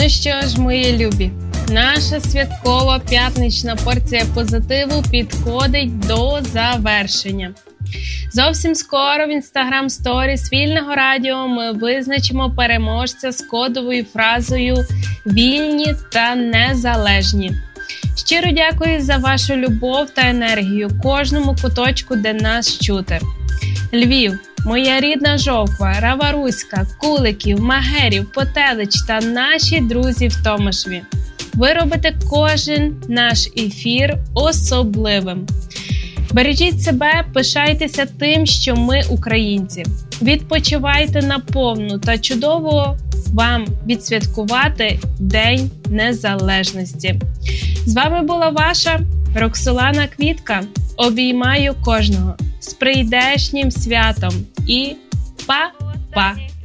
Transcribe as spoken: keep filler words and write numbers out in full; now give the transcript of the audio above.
Ну що ж, мої любі, наша святкова п'ятнична порція позитиву підходить до завершення. Зовсім скоро в Instagram Stories Вільного радіо ми визначимо переможця з кодовою фразою «Вільні та незалежні». Щиро дякую за вашу любов та енергію кожному куточку, де нас чути. Львів, моя рідна Жовква, Рава-Руська, Куликів, Магерів, Потелич та наші друзі в Томашеві. Ви робите кожен наш ефір особливим. Бережіть себе, пишайтеся тим, що ми українці. Відпочивайте наповну та чудово вам відсвяткувати День Незалежності. З вами була ваша Роксолана Квітка. Обіймаю кожного з прийдешнім святом і па-па!